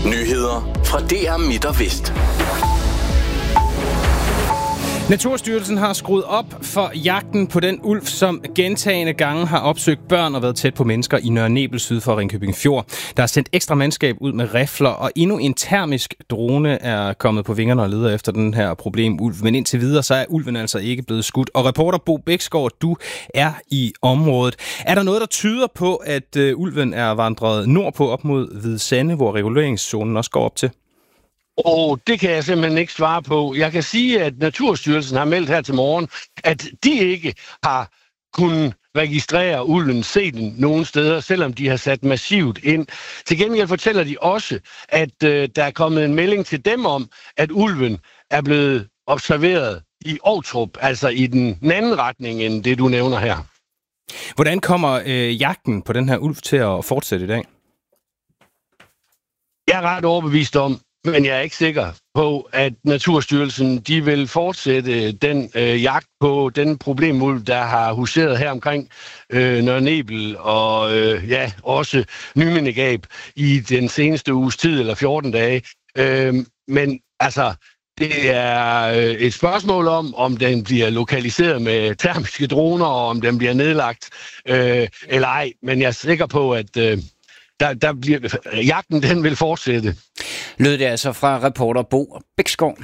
Nyheder fra DR Midt og Vest. Naturstyrelsen har skruet op for jagten på den ulv, som gentagne gange har opsøgt børn og været tæt på mennesker i Nørre Nebel syd for Ringkøbing Fjord. Der er sendt ekstra mandskab ud med rifler, og endnu en termisk drone er kommet på vingerne og leder efter den her problemulv. Men indtil videre, så er ulven altså ikke blevet skudt. Og reporter Bo Bæksgaard, du er i området. Er der noget, der tyder på, at ulven er vandret nordpå op mod Hvide Sande, hvor reguleringszonen også går op til? Det kan jeg simpelthen ikke svare på. Jeg kan sige, at Naturstyrelsen har meldt her til morgen, at de ikke har kunnet registrere ulven, se den nogen steder, selvom de har sat massivt ind. Til gengæld fortæller de også, at der er kommet en melding til dem om, at ulven er blevet observeret i Ovtrup, altså i den anden retning end det, du nævner her. Hvordan kommer jagten på den her ulv til at fortsætte i dag? Jeg er ret overbevist om, men jeg er ikke sikker på, at Naturstyrelsen de vil fortsætte den jagt på den problemulv, der har huseret her omkring Nørre Nebel og også Nymindegab i den seneste uges tid, eller 14 dage. Men altså, det er et spørgsmål om den bliver lokaliseret med termiske droner, og om den bliver nedlagt eller ej. Men jeg er sikker på, at der bliver, jagten den vil fortsætte. Lød det altså fra reporter Bo Bæksgaard.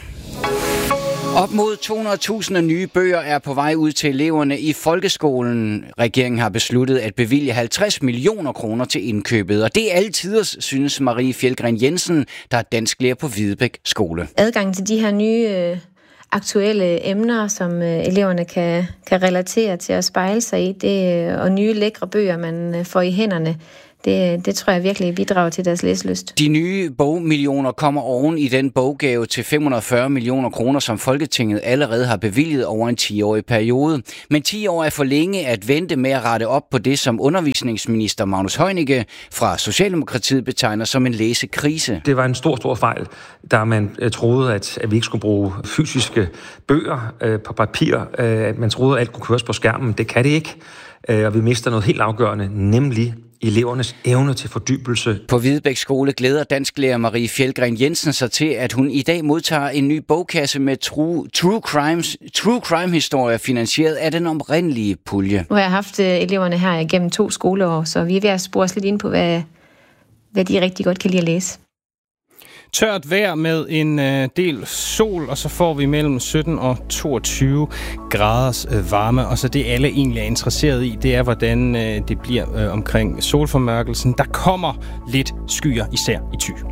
Op mod 200.000 nye bøger er på vej ud til eleverne i folkeskolen. Regeringen har besluttet at bevilge 50 millioner kroner til indkøbet, og det er altiders, synes Marie Fjeldgren Jensen, der er dansklærer på Hvidebæk Skole. Adgang til de her nye aktuelle emner, som eleverne kan relatere til at spejle sig i, og nye lækre bøger, man får i hænderne, det tror jeg virkelig bidrager til deres læselyst. De nye bogmillioner kommer oven i den boggave til 540 millioner kroner, som Folketinget allerede har bevilget over en 10-årig periode. Men 10 år er for længe at vente med at rette op på det, som undervisningsminister Magnus Heunicke fra Socialdemokratiet betegner som en læsekrise. Det var en stor fejl, da man troede, at vi ikke skulle bruge fysiske bøger på papir. At man troede, at alt kunne køres på skærmen. Det kan det ikke. Og vi mister noget helt afgørende, nemlig elevernes evne til fordybelse. På Hvidebæk Skole glæder dansklærer Marie Fjeldgren Jensen sig til, at hun i dag modtager en ny bogkasse med true crime historier finansieret af den oprindelige pulje. Nu har jeg haft eleverne her igennem 2 skoleår, så vi er ved at spore os lidt ind på, hvad de rigtig godt kan lide at læse. Tørt vejr med en del sol, og så får vi mellem 17 og 22 graders varme. Og så det alle egentlig er interesseret i, det er, hvordan det bliver omkring solformørkelsen. Der kommer lidt skyer, især i Thy.